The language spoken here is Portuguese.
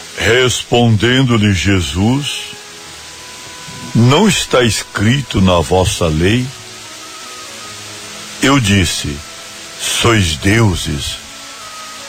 Respondendo-lhe Jesus: não está escrito na vossa lei? Eu disse: sois deuses.